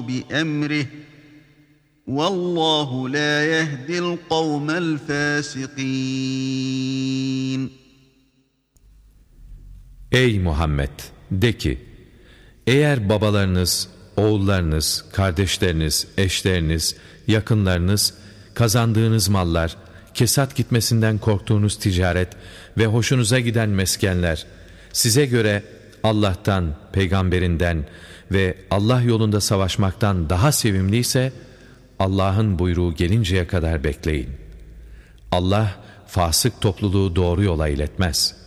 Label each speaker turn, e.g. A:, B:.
A: بِأَمْرِهِ وَاللّٰهُ لَا يَهْدِي الْقَوْمَ الْفَاسِقِينَ.
B: Ey Muhammed! De ki, eğer babalarınız, oğullarınız, kardeşleriniz, eşleriniz, yakınlarınız, kazandığınız mallar, kesat gitmesinden korktuğunuz ticaret ve hoşunuza giden meskenler, size göre Allah'tan, peygamberinden ve Allah yolunda savaşmaktan daha sevimliyse, Allah'ın buyruğu gelinceye kadar bekleyin. Allah, fasık topluluğu doğru yola iletmez.